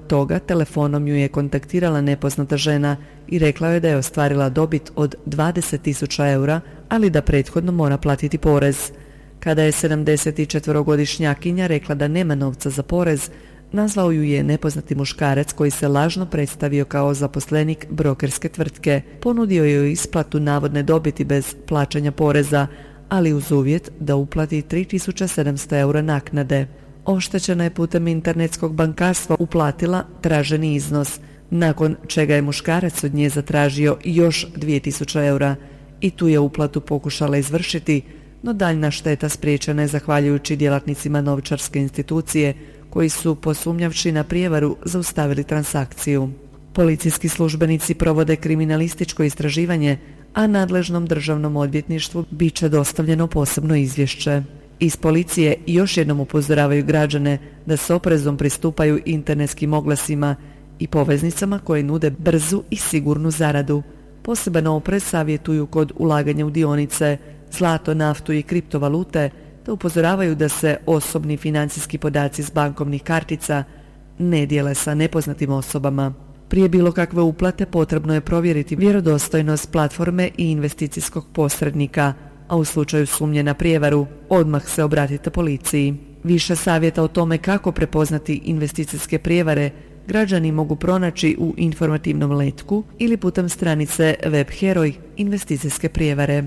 toga telefonom ju je kontaktirala nepoznata žena i rekla joj da je ostvarila dobit od 20.000 eura, ali da prethodno mora platiti porez. Kada je 74-godišnjakinja rekla da nema novca za porez, nazvao ju je nepoznati muškarac koji se lažno predstavio kao zaposlenik brokerske tvrtke. Ponudio joj isplatu navodne dobiti bez plaćanja poreza, ali uz uvjet da uplati 3.700 eura naknade. Oštećena je putem internetskog bankarstva uplatila traženi iznos, nakon čega je muškarac od nje zatražio još 2.000 eura i tu je uplatu pokušala izvršiti, no daljna šteta spriječena je zahvaljujući djelatnicima novčarske institucije koji su, posumnjavši na prijevaru, zaustavili transakciju. Policijski službenici provode kriminalističko istraživanje, a nadležnom državnom odvjetništvu bit će dostavljeno posebno izvješće. Iz policije još jednom upozoravaju građane da s oprezom pristupaju internetskim oglasima i poveznicama koje nude brzu i sigurnu zaradu. Poseban oprez savjetuju kod ulaganja u dionice, zlato, naftu i kriptovalute, te upozoravaju da se osobni financijski podaci s bankovnih kartica ne dijele sa nepoznatim osobama. Prije bilo kakve uplate potrebno je provjeriti vjerodostojnost platforme i investicijskog posrednika, a u slučaju sumnje na prijevaru odmah se obratite policiji. Više savjeta o tome kako prepoznati investicijske prijevare građani mogu pronaći u informativnom letku ili putem stranice Web Heroj investicijske prijevare.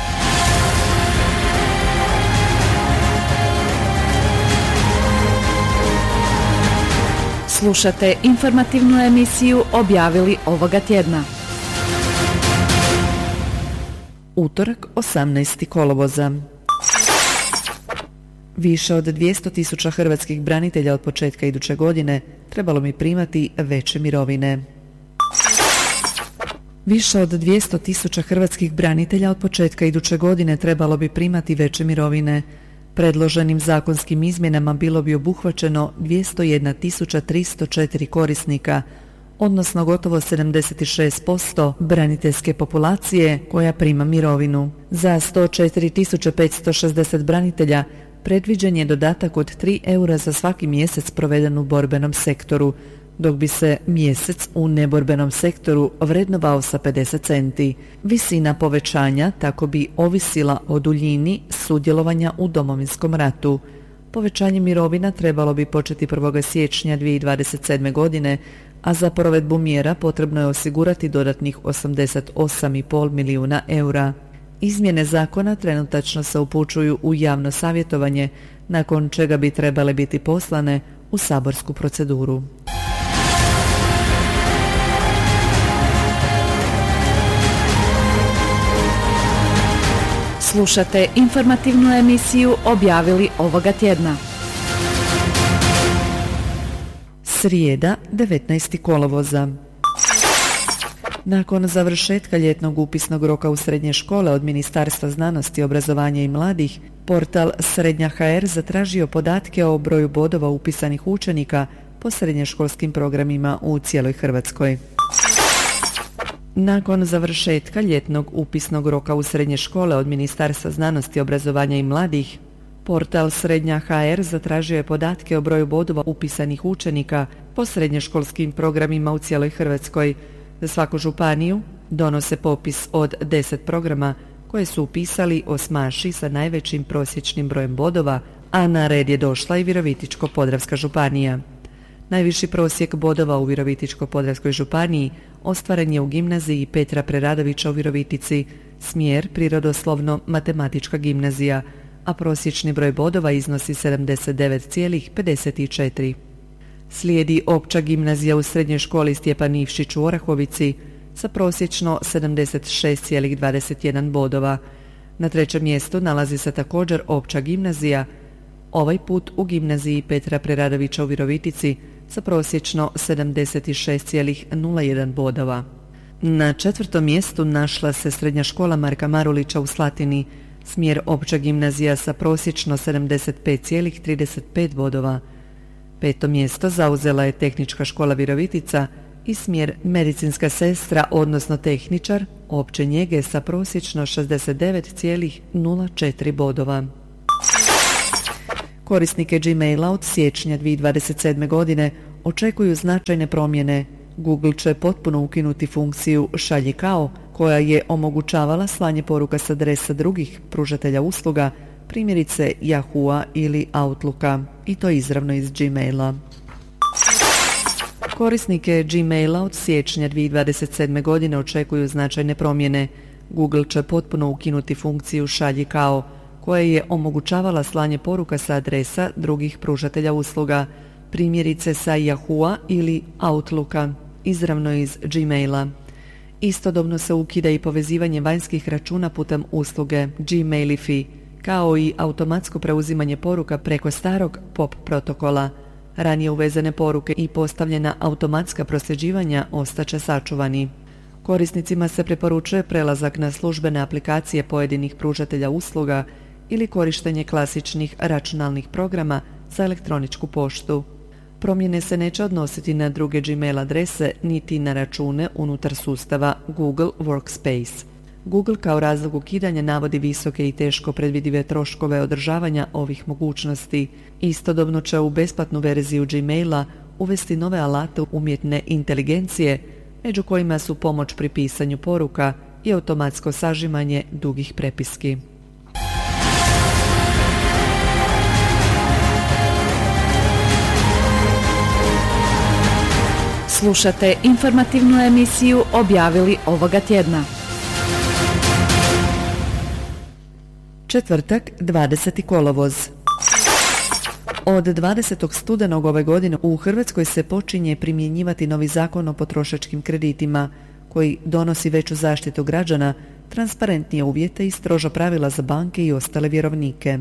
Slušate informativnu emisiju Objavili ovoga tjedna. Utorak, 18. kolovoza. Više od 200.000 hrvatskih branitelja od početka iduće godine trebalo bi primati veće mirovine. Više od 200.000 hrvatskih branitelja od početka iduće godine trebalo bi primati veće mirovine. Predloženim zakonskim izmjenama bilo bi obuhvaćeno 201.304 korisnika, odnosno gotovo 76% braniteljske populacije koja prima mirovinu. Za 104.560 branitelja predviđen je dodatak od 3 eura za svaki mjesec proveden u borbenom sektoru, dok bi se mjesec u neborbenom sektoru vrednovao sa 50 centi. Visina povećanja tako bi ovisila o duljini sudjelovanja u Domovinskom ratu. Povećanje mirovina trebalo bi početi 1. siječnja 2027. godine, a za provedbu mjera potrebno je osigurati dodatnih 88,5 milijuna eura. Izmjene zakona trenutačno se upućuju u javno savjetovanje, nakon čega bi trebale biti poslane u saborsku proceduru. Slušate informativnu emisiju Objavili ovoga tjedna. Srijeda, 19. kolovoza. Nakon završetka ljetnog upisnog roka u srednje škole od Ministarstva znanosti, obrazovanja i mladih, portal Srednja.hr zatražio podatke o broju bodova upisanih učenika po srednjoškolskim programima u cijeloj Hrvatskoj. Nakon završetka ljetnog upisnog roka u srednje škole od Ministarstva znanosti, obrazovanja i mladih, portal Srednja.hr zatražio je podatke o broju bodova upisanih učenika po srednjoškolskim programima u cijeloj Hrvatskoj. Za svaku županiju donose popis od 10 programa koje su upisali osmaši sa najvećim prosječnim brojem bodova, a na red je došla i Virovitičko-podravska županija. Najviši prosjek bodova u Virovitičko-podravskoj županiji ostvaren je u gimnaziji Petra Preradovića u Virovitici, smjer prirodoslovno-matematička gimnazija, a prosječni broj bodova iznosi 79,54. Slijedi opća gimnazija u srednjoj školi Stjepan Ivšić u Orahovici sa prosječno 76,21 bodova. Na trećem mjestu nalazi se također opća gimnazija, ovaj put u gimnaziji Petra Preradovića u Virovitici sa prosječno 76,01 bodova. Na četvrtom mjestu našla se srednja škola Marka Marulića u Slatini, smjer opća gimnazija sa prosječno 75,35 bodova. Peto mjesto zauzela je tehnička škola Virovitica i smjer medicinska sestra, odnosno tehničar, opće njege sa prosječno 69,04 bodova. Korisnike Gmaila od siječnja 2027. godine očekuju značajne promjene. Google će potpuno ukinuti funkciju šalji kao, koja je omogućavala slanje poruka s adresa drugih pružatelja usluga, primjerice Yahoo ili Outlooka, i to izravno iz Gmaila. Korisnike Gmaila od siječnja 2027. godine očekuju značajne promjene. Google će potpuno ukinuti funkciju šalji kao, koja je omogućavala slanje poruka sa adresa drugih pružatelja usluga, primjerice sa Yahoo ili Outlooka, izravno iz Gmaila. Istodobno se ukida i povezivanje vanjskih računa putem usluge Gmailify, kao i automatsko preuzimanje poruka preko starog POP protokola. Ranije uvezene poruke i postavljena automatska prosljeđivanja ostaće sačuvani. Korisnicima se preporučuje prelazak na službene aplikacije pojedinih pružatelja usluga ili korištenje klasičnih računalnih programa za elektroničku poštu. Promjene se neće odnositi na druge Gmail adrese niti na račune unutar sustava Google Workspace. Google kao razlog ukidanja navodi visoke i teško predvidive troškove održavanja ovih mogućnosti. Istodobno će u besplatnu verziju Gmaila uvesti nove alate umjetne inteligencije, među kojima su pomoć pri pisanju poruka i automatsko sažimanje dugih prepiski. Slušate informativnu emisiju Objavili ovoga tjedna. Četvrtak, 20. kolovoz. Od 20. studenog ove godine u Hrvatskoj se počinje primjenjivati novi zakon o potrošačkim kreditima, koji donosi veću zaštitu građana, transparentnije uvjete i stroža pravila za banke i ostale vjerovnike.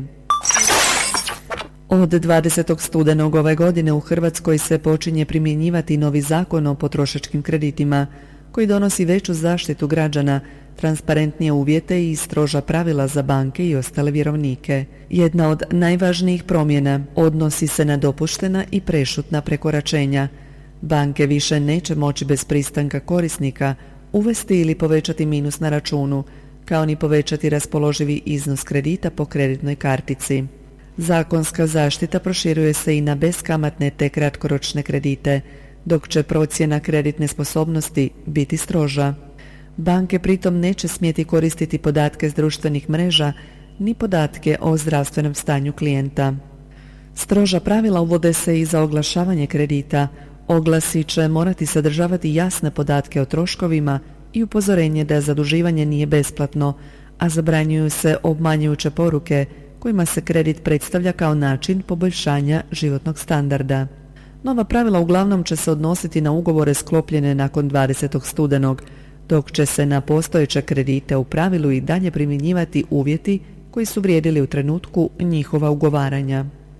Od 20. studenog ove godine u Hrvatskoj se počinje primjenjivati novi zakon o potrošačkim kreditima, koji donosi veću zaštitu građana, transparentnije uvjete i stroža pravila za banke i ostale vjerovnike. Jedna od najvažnijih promjena odnosi se na dopuštena i prešutna prekoračenja. Banke više neće moći bez pristanka korisnika uvesti ili povećati minus na računu, kao ni povećati raspoloživi iznos kredita po kreditnoj kartici. Zakonska zaštita proširuje se i na beskamatne te kratkoročne kredite, dok će procjena kreditne sposobnosti biti stroža. Banke pritom neće smjeti koristiti podatke s društvenih mreža ni podatke o zdravstvenom stanju klijenta. Stroža pravila uvode se i za oglašavanje kredita. Oglasi će morati sadržavati jasne podatke o troškovima i upozorenje da zaduživanje nije besplatno, a zabranjuju se obmanjujuće poruke kojima se kredit predstavlja kao način poboljšanja životnog standarda. Nova pravila uglavnom će se odnositi na ugovore sklopljene nakon 20. studenog, dok će se na postojeće kredite u pravilu i dalje primjenjivati uvjeti koji su vrijedili u trenutku njihova ugovaranja.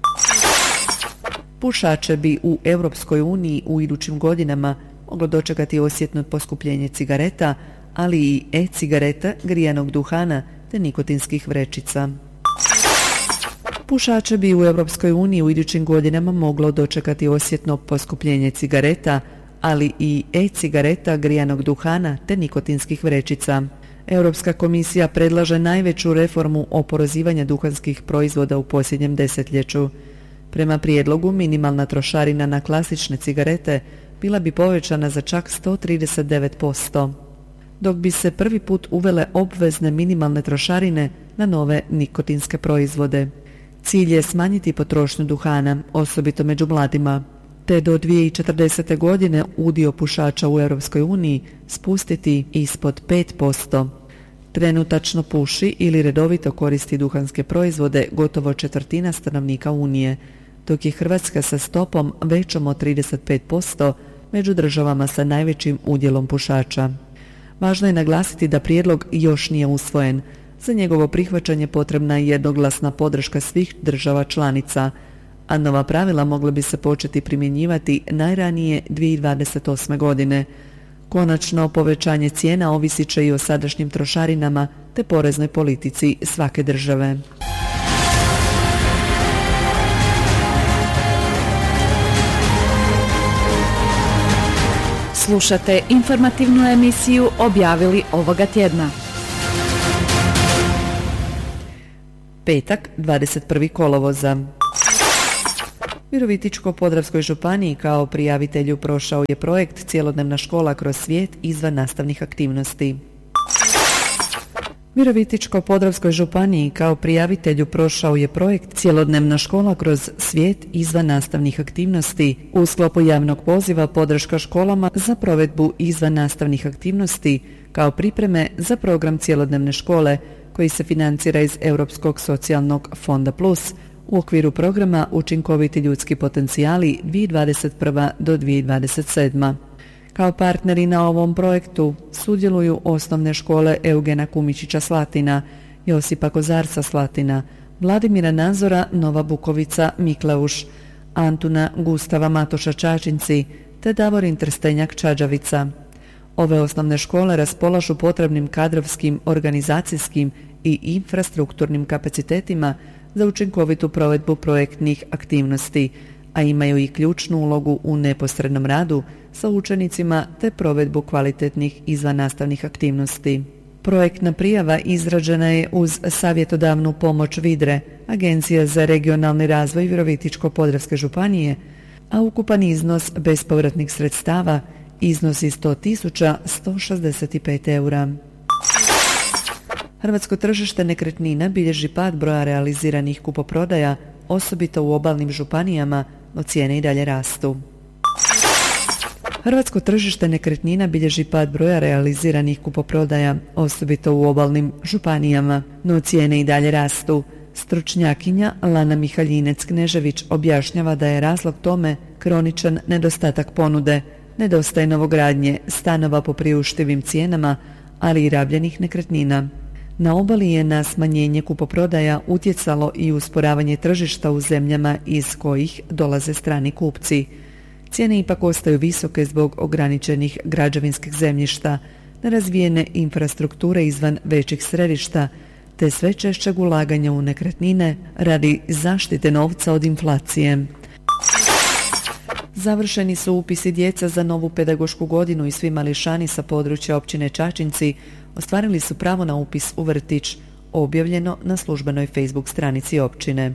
Pušače bi u Europskoj uniji u idućim godinama moglo dočekati osjetno poskupljenje cigareta, ali i e-cigareta, grijanog duhana te nikotinskih vrećica. Pušače bi u Europskoj uniji u idućim godinama moglo dočekati osjetno poskupljenje cigareta, ali i e-cigareta, grijanog duhana te nikotinskih vrećica. Europska komisija predlaže najveću reformu oporezivanja duhanskih proizvoda u posljednjem desetljeću. Prema prijedlogu, minimalna trošarina na klasične cigarete bila bi povećana za čak 139%, dok bi se prvi put uvele obvezne minimalne trošarine na nove nikotinske proizvode. Cilj je smanjiti potrošnju duhana, osobito među mladima, te do 2040. godine udio pušača u Europskoj uniji spustiti ispod 5%. Trenutačno puši ili redovito koristi duhanske proizvode gotovo četvrtina stanovnika Unije, dok je Hrvatska sa stopom većom od 35% među državama sa najvećim udjelom pušača. Važno je naglasiti da prijedlog još nije usvojen. Za njegovo prihvaćanje potrebna je jednoglasna podrška svih država članica, a nova pravila mogla bi se početi primjenjivati najranije 2028. godine. Konačno, povećanje cijena ovisit će i o sadašnjim trošarinama te poreznoj politici svake države. Slušate informativnu emisiju Objavili ovoga tjedna. Petak, 21. kolovoza. Virovitičko-podravskoj županiji kao prijavitelju prošao je projekt Cjelodnevna škola kroz svijet izvan nastavnih aktivnosti. Virovitičko-podravskoj županiji kao prijavitelju prošao je projekt Cjelodnevna škola kroz svijet izvan nastavnih aktivnosti. U sklopu javnog poziva podrška školama za provedbu izvan nastavnih aktivnosti kao pripreme za program Cjelodnevne škole koji se financira iz Europskog socijalnog fonda Plus u okviru programa Učinkoviti ljudski potencijali 2021. do 2027. Kao partneri na ovom projektu sudjeluju osnovne škole Eugena Kumičića Slatina, Josipa Kozarca Slatina, Vladimira Nazora Nova Bukovica Mikleuš, Antuna Gustava Matoša Čačinci te Davorin Trstenjak Čađavica. Ove osnovne škole raspolažu potrebnim kadrovskim, organizacijskim i infrastrukturnim kapacitetima za učinkovitu provedbu projektnih aktivnosti, a imaju i ključnu ulogu u neposrednom radu sa učenicima te provedbu kvalitetnih izvannastavnih aktivnosti. Projektna prijava izrađena je uz savjetodavnu pomoć Vidre, Agencija za regionalni razvoj Virovitičko-podravske županije, a ukupan iznos bespovratnih sredstava iznosi 100.165 eura. Hrvatsko tržište nekretnina bilježi pad broja realiziranih kupoprodaja, osobito u obalnim županijama, no cijene i dalje rastu. Hrvatsko tržište nekretnina bilježi pad broja realiziranih kupoprodaja, osobito u obalnim županijama, no cijene i dalje rastu. Stručnjakinja Lana Mihaljinec-Knežević objašnjava da je razlog tome kroničan nedostatak ponude, nedostaje novogradnje, stanova po priuštivim cijenama, ali i rabljenih nekretnina. Na obali je na smanjenje kupoprodaja utjecalo i usporavanje tržišta u zemljama iz kojih dolaze strani kupci. Cijene ipak ostaju visoke zbog ograničenih građevinskih zemljišta, nerazvijene infrastrukture izvan većih središta, te sve češćeg ulaganja u nekretnine radi zaštite novca od inflacije. Završeni su upisi djeca za novu pedagošku godinu i svi mališani sa područja općine Čačinci ostvarili su pravo na upis u vrtić, objavljeno na službenoj Facebook stranici općine.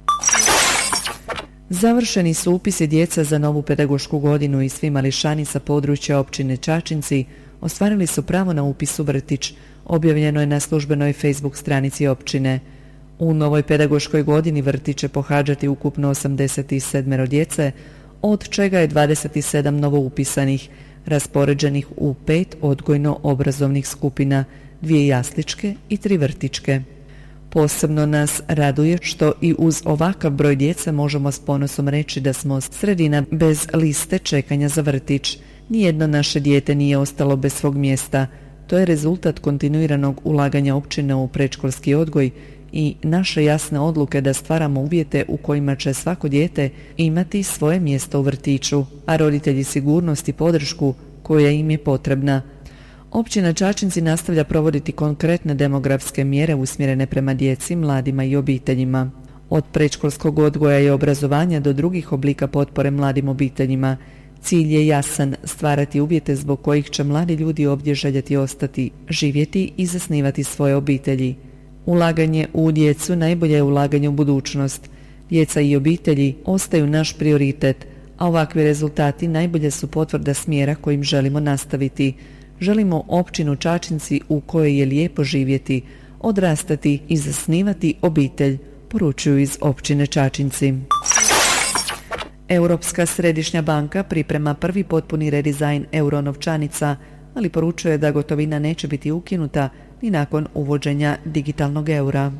Završeni su upisi djeca za novu pedagošku godinu i svi mališani sa područja općine Čačinci ostvarili su pravo na upis u vrtić, objavljeno je na službenoj Facebook stranici općine. U novoj pedagoškoj godini vrtić će pohađati ukupno 87 djece, od čega je 27 novoupisanih, raspoređenih u 5 odgojno-obrazovnih skupina, 2 jasličke i 3 vrtićke. Posebno nas raduje što i uz ovakav broj djece možemo s ponosom reći da smo sredina bez liste čekanja za vrtić. Nijedno naše dijete nije ostalo bez svog mjesta. To je rezultat kontinuiranog ulaganja općine u predškolski odgoj i naše jasne odluke da stvaramo uvjete u kojima će svako dijete imati svoje mjesto u vrtiću, a roditelji sigurnost i podršku koja im je potrebna. Općina Čačinci nastavlja provoditi konkretne demografske mjere usmjerene prema djeci, mladima i obiteljima. Od predškolskog odgoja i obrazovanja do drugih oblika potpore mladim obiteljima. Cilj je jasan, stvarati uvjete zbog kojih će mladi ljudi ovdje željeti ostati, živjeti i zasnivati svoje obitelji. Ulaganje u djecu najbolje je ulaganje u budućnost. Djeca i obitelji ostaju naš prioritet, a ovakvi rezultati najbolje su potvrda smjera kojim želimo nastaviti. Želimo općinu Čačinci u kojoj je lijepo živjeti, odrastati i zasnivati obitelj, poručuju iz općine Čačinci. Europska središnja banka priprema prvi potpuni redizajn euro novčanica, ali poručuje da gotovina neće biti ukinuta ni nakon uvođenja digitalnog eura.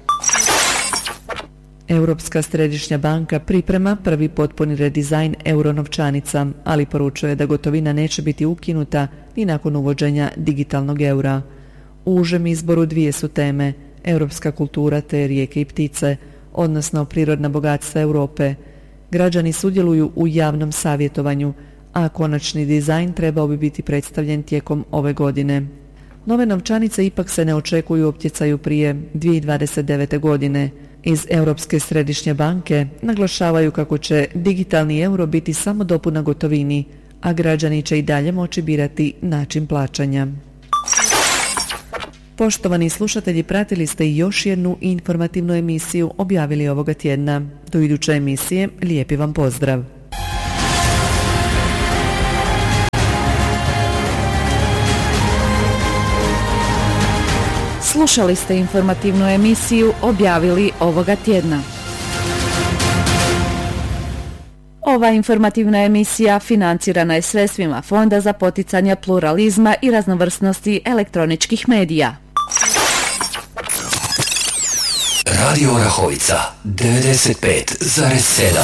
Europska središnja banka priprema prvi potpuni redizajn euro novčanica, ali poručuje da gotovina neće biti ukinuta ni nakon uvođenja digitalnog eura. U užem izboru 2 su teme: europska kultura te rijeke i ptice, odnosno prirodna bogatstva Europe. Građani sudjeluju u javnom savjetovanju, a konačni dizajn trebao bi biti predstavljen tijekom ove godine. Nove novčanice ipak se ne očekuju u optjecaju prije 2029. godine. Iz Europske središnje banke naglašavaju kako će digitalni euro biti samo dopuna gotovini, a građani će i dalje moći birati način plaćanja. Poštovani slušatelji, pratili ste još jednu informativnu emisiju objavili ovoga tjedna. Do iduće emisije, lijepi vam pozdrav. Slušali ste informativnu emisiju objavili ovoga tjedna. Ova informativna emisija financirana je sredstvima Fonda za poticanje pluralizma i raznovrsnosti elektroničkih medija. Radio Orahovica 95,7